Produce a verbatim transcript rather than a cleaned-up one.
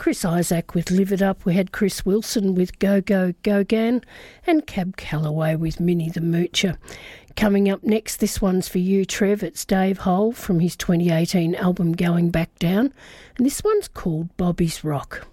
Chris Isaac with Live It Up. We had Chris Wilson with Go Go Gogan and Cab Calloway with Minnie the Moocher. Coming up next, this one's for you, Trev. It's Dave Hole from his twenty eighteen album Going Back Down, and this one's called Bobby's Rock.